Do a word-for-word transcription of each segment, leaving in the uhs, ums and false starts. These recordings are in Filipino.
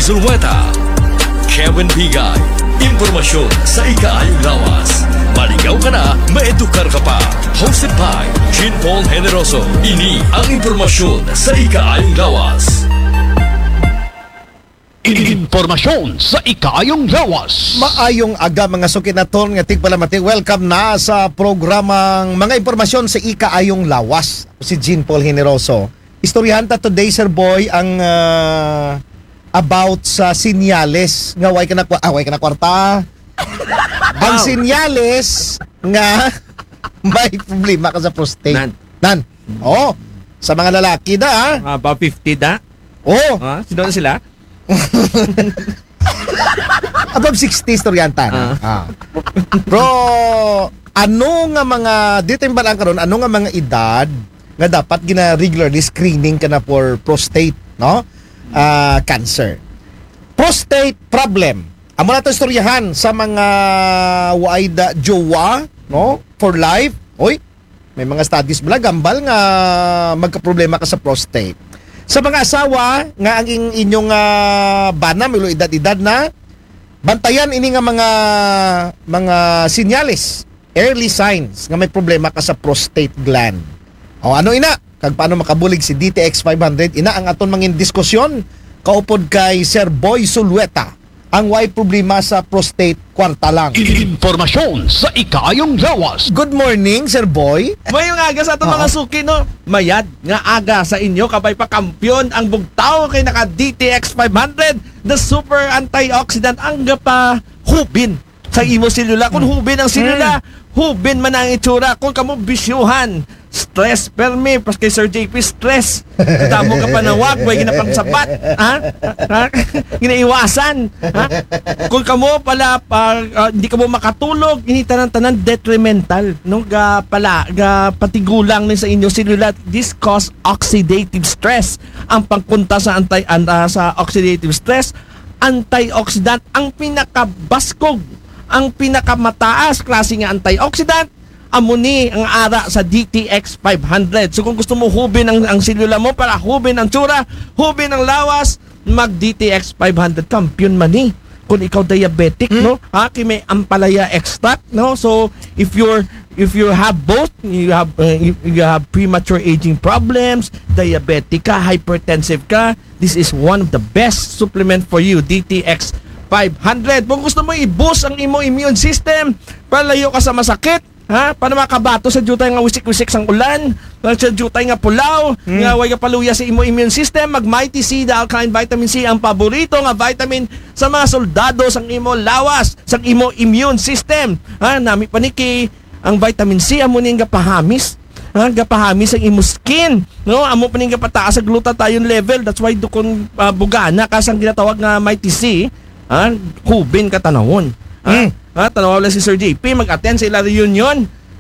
Zulueta, Kevin Bigay. Impormasyon sa ikaayong lawas. Maligaw ka na, maedukar ka pa. Hosted by Jean Paul Generoso. Ini ang impormasyon sa ikaayong lawas. Impormasyon sa ikaayong lawas. Maayong aga mga sukinaton nga tigpalamati. Welcome na sa programang mga impormasyon sa ikaayong lawas. Si Jean Paul Generoso. Istoryahan ta today, Sir Boy, ang uh, about sa sinyales nga way ka na, ah, way ka na kwarta. Ang sinyales nga may problema ka sa prostate. Nan. Nan. Oh, sa mga lalaki da ha. Uh, about fifty da? Oh, Uh, sino na sila? above sixty istoryantan. Ah. Ah. Pero ano nga mga dito yung balang karon, ano nga mga edad nga dapat gina regularly screening ka na for prostate, no? Ah, cancer. Prostate problem. Amo na to istoryahan sa mga waida jowa, no? For life. Oy, may mga studies bala gambal nga magka-problema ka sa prostate. Sa mga asawa nga ang in- inyong uh, bana milo edad-edad na, bantayan ini nga mga mga sinyales, early signs nga may problema ka sa prostate gland. O ano ina? Kag paano makabulig si D T X five hundred? Ina ang aton mangin diskusyon kaupod kay Sir Boy Zulueta. Ang way problema sa prostate kwarta lang. Impormasyon sa ikaayong lawas. Good morning, Sir Boy. Mayong aga sa itong Oo. mga suki, no? Mayad nga aga sa inyo, kabay pa kampiyon ang bugtaw kay naka D T X five hundred, the super antioxidant ang pa hubin sa imo silula. Kung hubin ang silula, hubin man ang itsura. Kung kamo bisyuhan, stress, permi, pas kay Sir J P, stress. Tamo ka pa na wag, way ginapang sapat. Ha? Ha? Ginaiwasan. Ha? Kung kamo pala, pa, ah, hindi ka mo makatulog, ini tanan-tanan detrimental. No? Ga pala, ga patigulang ni sa inyo silula. This cause oxidative stress. Ang pangkunta sa anti an, ah, sa oxidative stress, antioxidant ang pinakabaskog, ang pinakamataas klase nga antioxidant, amuni ang ara sa D T X five hundred. So kung gusto mo hubin ang, ang silula mo para hubin ang tsura, hubin ang lawas, mag D T X five hundred, kampiyon man ni. Kung ikaw diabetic, Hmm? no? Ha, kay may ampalaya extract, no? So if you're if you have both, you have uh, you, you have premature aging problems, diabetic ka, hypertensive ka, this is one of the best supplement for you, D T X five hundred. Kung gusto mo i-boost ang imo immune system, palayo ka sa masakit, ha? Para makabato sa jutay nga wisik-wisik sang ulan, sa jutay nga pulaw, Mm. nga way ka paluya sa imo immune system, mag Mighty C, the alkaline vitamin C, ang paborito nga vitamin sa mga soldado sang imo lawas, sang imo immune system. Ha? Nami paniki ang vitamin C amo ning gapahamis. Ha, gapahamis ang imo skin, no? Amo pa ning gapataas sa glutathione level. That's why dukon uh, bugana ka sang ginatawag nga Mighty C. Ha? Hubin ka tanawon. Ha? Mm. Ha? Tanaw lang si Sir J P, mag-attend sa ila reunion.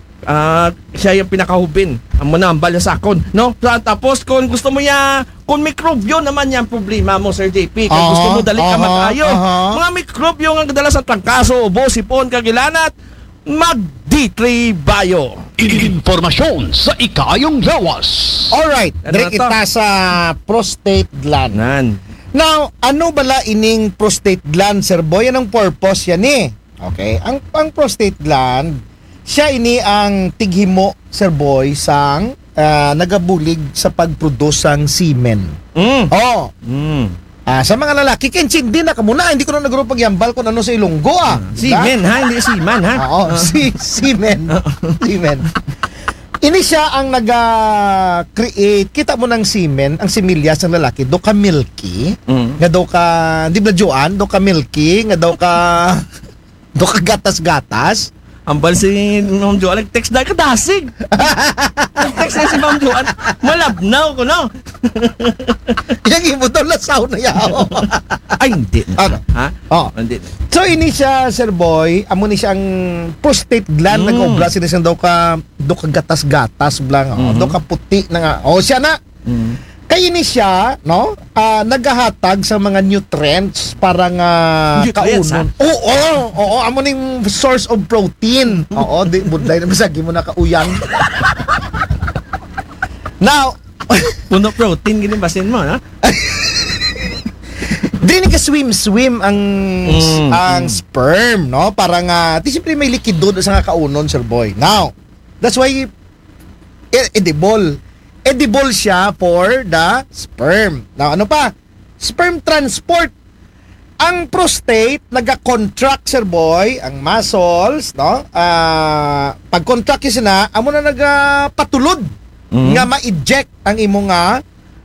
Ah, siya yung pinakahubin. Amo na ang balasakon, no? So, tapos kung gusto mo ya, kung mikrobyo naman yan problema mo, Sir J P. Kung Aha, gusto mo dali ka aha, mag-ayo. aha. Mga mikrobyo nga kadala sa trangkaso, ubo, sipon, kagilanat, mag D three Bio. Impormasyon sa ikaayong lawas. Alright, Ano direct na to? kita sa prostate gland. Nan. Now, ano bala ining prostate gland, Sir Boy? Anong purpose yan eh? Okay, ang, ang prostate gland, siya ini ang tighimo, Sir Boy, sang ah, nagabulig sa pagproduce ng semen. Mm. Oh, Mm. ah, sa mga lalaki, kinsin din na kamuna, hindi ko na nagro pagyambal kung ano sa ilunggo ah. Semen, ha? Hindi seaman, ha? Oo, si semen. Semen. Ini siya ang naga-create, kita mo ng semen, ang similyas ng lalaki, do ka milky, Mm. nga daw ka, di ba Joan, do ka milky, nga daw ka, do ka gatas-gatas. Ang bal si Ma'am Joan, nag-text dahil kadasig. Nag-text na si Ma'am Joan, malabnaw ko, no? Yung imo daw lasaw na yaw. Ay, hindi. Ano? Ha? Oh. Hindi. So ini siya, Sir Boy, amo ni siyang prostate gland, Mm. nag-obra sila siyang daw ka, do ka gatas-gatas blang, oh, Mhm. do ka puti na nga. Oh, siya na. Mm. Kaya ni siya, no, ah, naghahatag sa mga nutrients para nga Nutrients, kaunon. Oo, oo, oo, amo ning source of protein. Oo, di budlay na masagi mo na kauyan. Now, Puno protein, gini basin mo, ha? Dili ka swim-swim ang Mm, ang sperm, no? Para nga, di siyempre may liquid doon sa nga kaunon, sir boy. Now, that's why e- edible. Edible siya for the sperm. Now, ano pa? Sperm transport. Ang prostate, naga-contract, sir boy, ang muscles, no? Ah, pag-contract yun na, amo na nagapatulod Mhm. nga ma-eject ang imo nga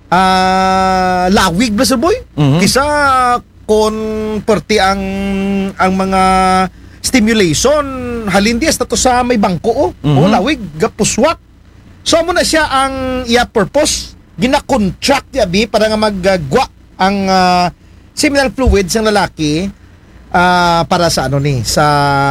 ah, lawig ba, sir boy? Mhm. Kisa kon perti ang ang mga stimulation halin di hasta to sa may bangko oh. Mhm. Oh, lawig gapuswak. So amo na siya ang iya purpose gina-contract ya bi para nga maggwa ang ah, seminal fluids ng lalaki ah, para sa ano ni sa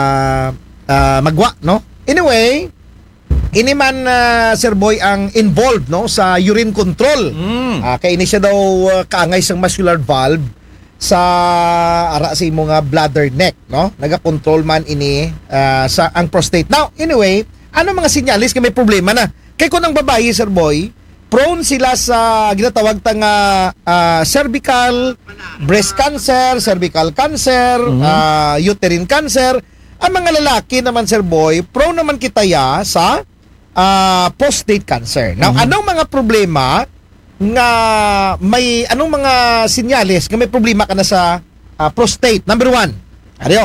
ah, magwa, no? Anyway, ini man ah, sir boy ang involved no sa urine control. Mm. Ah, kay ini siya daw uh, kaangay sa muscular valve sa ara sa imo nga bladder neck, no? Naga-control man ini ah, sa ang prostate. Now, anyway, ano mga sinyalis kay may problema na? Kay kun ang babae, sir boy, prone sila sa ginatawag ta nga ah, cervical breast cancer, cervical cancer, ah, uterine cancer. Ang mga lalaki naman, sir boy, prone naman kita ya sa ah, prostate cancer. Now, anong mga problema nga may anong mga sinyales nga may problema ka na sa ah, prostate? Number one, ano?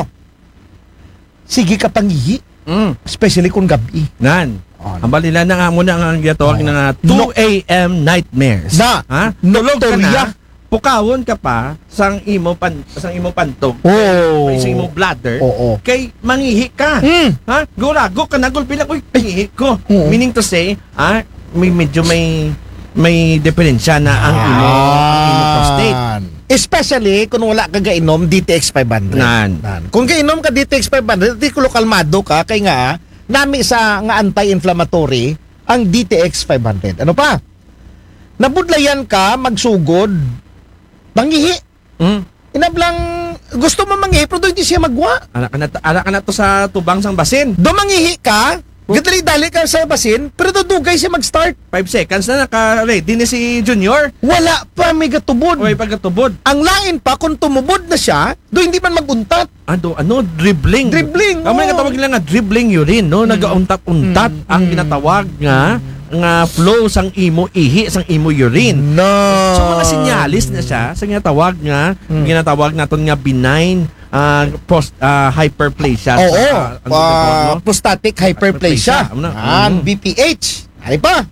Sige ka pangihi, Mm. especially kung gabi. Nan. Oh, Ang balila na nga muna ang ginatawag Oh. na two a.m. nightmares. Na. Ha? Tulog ka Nocturia. na, pukawon ka pa sang imo pan sang imo pantog. Oh. Sa imo bladder. Oo. Kay mangihi ka. Mm. Ha? Gurago ka na gulpi na uy, pangihi ko. Oo. Meaning to say, ah, may medyo may may diferensya na ang imo ang imo prostate. Especially kung wala ka gainom D T X five hundred. Nan. Kung gainom ka D T X five hundred, di ko kalmado ka kay nga nami sa nga anti-inflammatory ang D T X five hundred. Ano pa? Nabudlayan ka magsugod. Mangihi. Mm. Inablang gusto mo mangihi pero hindi siya magwa. Ala ka na ala ka na to sa tubang sang basin. Do mangihi ka, gadali-dali ka sa basin, pero dudugay siya mag-start. five seconds na naka-ready ni si Junior. Wala pa may gatubod. O may pagkatubod. Ang lain pa, kung tumubod na siya, do hindi man maguntat. Ano, ano, dribbling. Dribbling, Ang may oo. katawag nila nga dribbling urine, no? Nag-untat-untat Mm. ang ginatawag nga nga flow sang imo ihi, sang imo urine. No. So mga sinyalis na siya sa ginatawag nga, Mm. ginatawag naton nga benign ah, pros, ah, hyperplasia. Oo. Ah, ano ginatawag, no? Uh, prostatic hyperplasia. Hyperplasia, ano? Yan, Mm. B P H. Ay pa.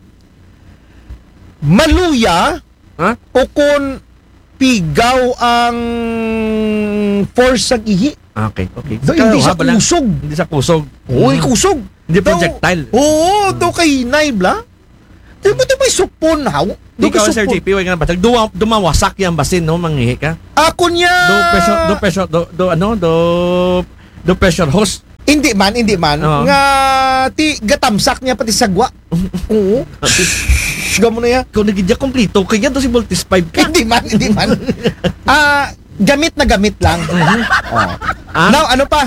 Maluya Ha? o kung pigaw ang force sa ihi. Okay, okay. Do, hindi Ikaw, siya ha, bala- kusog. Hindi sa kusog. Uy, Mm. kusog. Hindi Daw- projectile. Oo, do kay naibla. Di ba di may supon, haw? Do Di ka, kay Sir supon. J P, wag nga batag. Duma, dumawasak yung basin, no? Mangihi ka. Ako niya. Do pressure, do pressure, do, do ano, do, do pressure hose. Hindi man, hindi man. Oo. Nga, ti, gatamsak niya pati sagwa. Oo. Gamo na yan. Kung nagidya kompleto, kaya do si Voltis five ka. Hindi man, hindi man. Ah, gamit na gamit lang. Oh. Ah? Now, ano pa?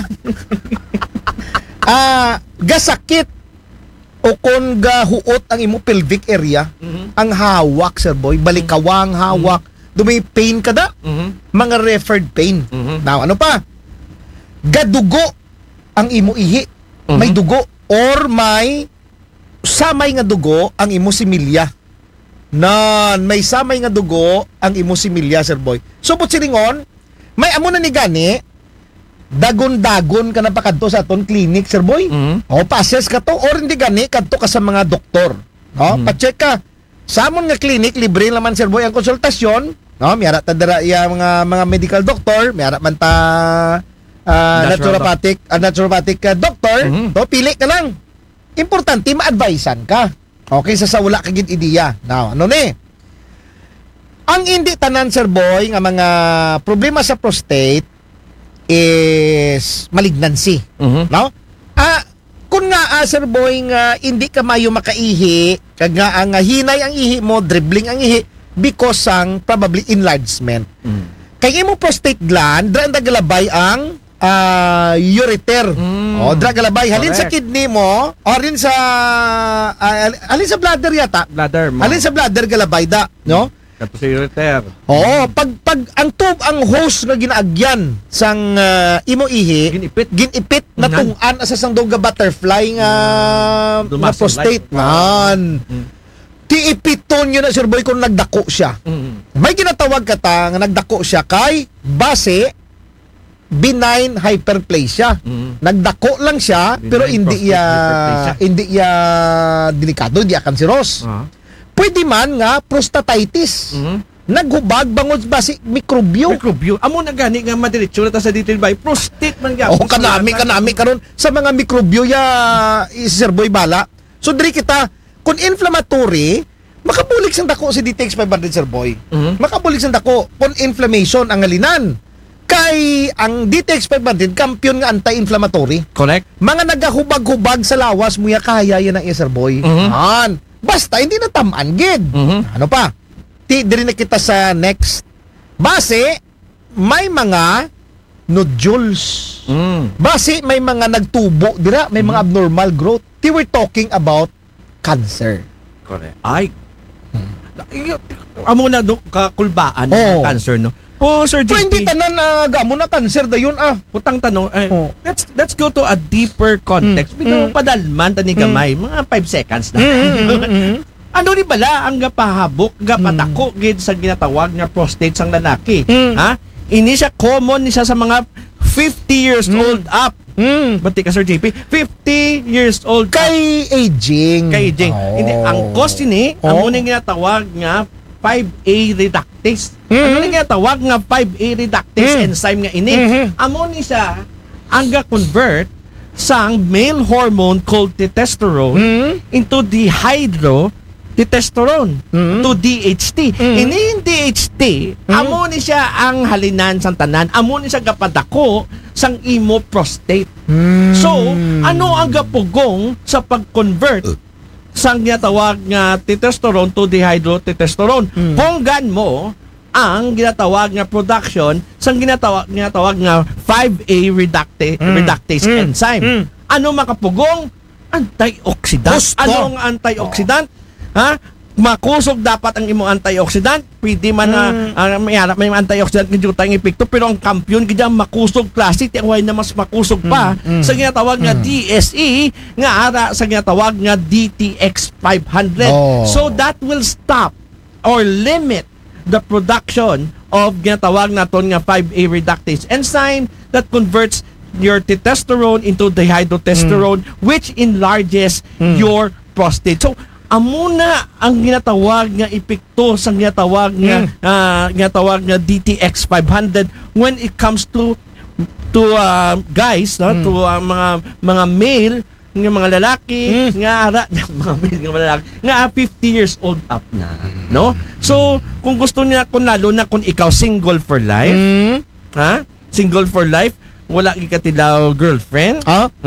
Ah, gasakit o kung gahuot ang imo pelvic area, Mhm. ang hawak, sir boy, balikawang hawak, dumay pain kada, Mhm. mga referred pain. Mhm. Now, ano pa? Gadugo ang imo ihi. May Mhm. dugo or may samay nga dugo ang imo similya. Nan, may samay nga dugo ang imo similya, sir boy. So, but silingon, may amo na ni gani, dagon-dagon ka na pa kadto sa aton clinic, sir boy. Mhm. O, pa-assess ka to, or hindi gani, kadto ka sa mga doktor. No? Mhm. Pa-check ka. Sa amon nga clinic, libre naman, sir boy, ang konsultasyon. No? Mayara ta dira iya mga, mga medical doctor, mayara man ta ah, Natural naturopathic, ah, naturopathic ah, doctor. Mhm. To, pili ka lang. Importante, ma-advisean ka. Okay, sa sa wala kagid ideya. Now, ano ni? Ang hindi tanan, sir boy, nga mga problema sa prostate is malignancy. Mhm. No? Ah, kung nga, ah, sir boy, nga hindi ka mayo makaihi, kag nga ang ah, hinay ang ihi mo, dribbling ang ihi, because ang probably enlargement. Mhm. Kay imo prostate gland, dra ang galabay ang ah, ureter. Mm. O, dra galabay. Halin sa Correct. kidney mo, o halin sa, ah, halin sa bladder yata. Bladder mo. Halin sa bladder galabay da, no? Kato si Reter. Oo, pag pag ang tub ang host nga ginaagyan sang ah, imo ihi, Ginipit. ginipit na Ngan. tungan asa sang dog nga butterfly nga nga Dumasol prostate like. ngan. Mm. Ti ipiton yun na Sir Boy kung nagdako siya. Mm. May ginatawag ka ta nga nagdako siya kay base benign hyperplasia. Mm. Nagdako lang siya Benign pero hindi prostate ya hyperplasia. hindi ya delikado, hindi ya kanseros. Ah. Pwede man nga prostatitis. Mm. Naghubag bangod basi mikrobyo. Microbio. Amo na gani nga madiretso na ta sa detail by prostate man gyapon. Oh, kanami kanami karon sa mga mikrobyo ya Sir Boy bala. So diri kita kung inflammatory, makabulig sang dako si D T X five hundred Sir Boy. Mhm. Makabulig sang dako kung inflammation ang alinan. Kay ang D T X five hundred kampiyon nga anti-inflammatory. Correct. Mga nagahubag-hubag sa lawas mo ya kaya yan ang Sir Boy. Mhm. Han. Basta hindi na tamaan gid. Mhm. Ano pa? Ti diri na kita sa next. Base may mga nodules. Mm. Base may mga nagtubo dira, may mga abnormal growth. Ti we're talking about cancer. Correct. Ay. Amo na do kakulbaan Oo. ng cancer no. Oh, Sir Pero hindi J P. tanan na gamo na cancer dayon ah. Putang tanong, eh, Oh. let's let's go to a deeper context. Mm. Bigyan mo Mm. padalman tani gamay, mga five seconds na. Mm. Ano ni bala ang gapahabok, gapatako gid sa ginatawag nga prostate sang lalaki? Mm. Ha? Ini siya common ni siya sa mga fifty years Mm. old up. Mm. Bati ka Sir J P, fifty years old up. Kay aging. Kay Jing. Oh. Hindi, ang cause ini, ang Oh. muna ginatawag nga five A reductase. Mhm. Ano ni ginatawag nga five A reductase Mhm. enzyme nga ini? Mhm. Amo ni siya ang ga-convert sang male hormone called testosterone Mm. into dihydrotestosterone Mhm. to D H T. Mhm. Ini yung D H T, amo ni siya ang halinan sang tanan. Amo ni siya gapadako sang imo prostate. Mm. So, ano ang gapugong sa pag-convert sang ginatawag nga testosterone to dihydrotestosterone? Mm. Ponggan mo ang ginatawag nga production sang ginatawag ginatawag nga five A reductase Mm. reductase Mm. enzyme. Mm. Ano makapugong? Antioxidant. Gusto. Ano ang antioxidant? Ha? Makusog dapat ang imong antioxidant. Pwede man na Mm. uh, may harap may antioxidant nga jutay nga epekto, pero ang kampiyon gid ang makusog klase ti ang way na mas makusog pa Mm, mm, sa ginatawag nga mm. D S E nga ara sa ginatawag nga D T X five hundred. Oh. So that will stop or limit the production of ginatawag naton nga five A reductase enzyme that converts your testosterone into dihydrotestosterone, which enlarges Mm. your prostate. So amo na ang ginatawag nga epekto sa ginatawag nga Mm. ah, ginatawag nga D T X five hundred when it comes to to uh, guys no Mm. to uh, mga mga male nga mga lalaki Mm. nga ara mga male nga mga lalaki nga fifty years old up na no. So kung gusto niya kung lalo na kung ikaw single for life, Mm. ha, single for life, wala gid ka tilaw girlfriend, Ah?